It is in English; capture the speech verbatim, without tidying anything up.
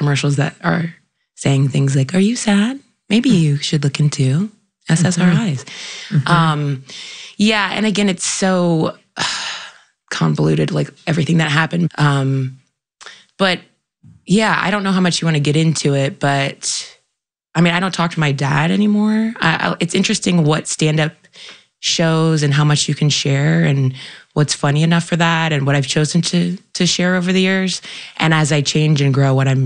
commercials that are saying things like, are you sad? Maybe you should look into S S R Is. Mm-hmm. Um, yeah. And again, it's so convoluted, like everything that happened. Um, but yeah, I don't know how much you want to get into it, but I mean, I don't talk to my dad anymore. I, I, it's interesting what stand-up shows and how much you can share and what's funny enough for that and what I've chosen to to share over the years. And as I change and grow, what I'm